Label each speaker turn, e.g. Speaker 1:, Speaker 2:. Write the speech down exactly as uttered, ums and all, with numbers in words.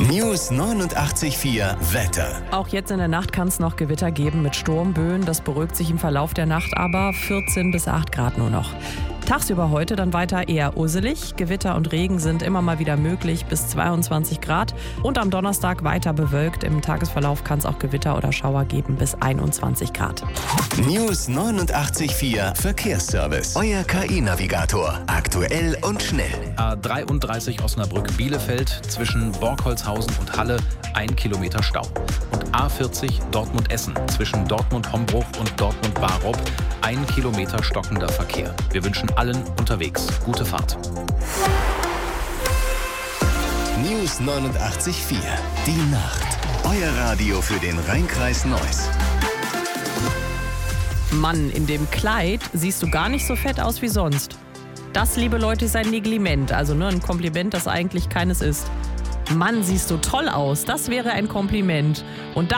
Speaker 1: News neunundachtzig Komma vier Wetter.
Speaker 2: Auch jetzt in der Nacht kann es noch Gewitter geben mit Sturmböen. Das beruhigt sich im Verlauf der Nacht aber. vierzehn bis acht Grad nur noch. Tagsüber heute dann weiter eher usselig. Gewitter und Regen sind immer mal wieder möglich bis zweiundzwanzig Grad. Und am Donnerstag weiter bewölkt. Im Tagesverlauf kann es auch Gewitter oder Schauer geben bis einundzwanzig Grad.
Speaker 1: News neunundachtzig Komma vier Verkehrsservice. Euer K I-Navigator. Aktuell und schnell.
Speaker 3: A dreiunddreißig Osnabrück-Bielefeld zwischen Borkholzhausen und Halle ein Kilometer Stau. Und A vierzig Dortmund-Essen zwischen Dortmund-Hombruch und Dortmund-Barup ein Kilometer stockender Verkehr. Wir wünschen allen unterwegs gute Fahrt.
Speaker 1: News neunundachtzig Komma vier. Die Nacht. Euer Radio für den Rhein-Kreis Neuss.
Speaker 2: Mann, in dem Kleid siehst du gar nicht so fett aus wie sonst. Das, liebe Leute, ist ein Negliment, also nur ein Kompliment, das eigentlich keines ist. Mann, siehst du toll aus, das wäre ein Kompliment. Und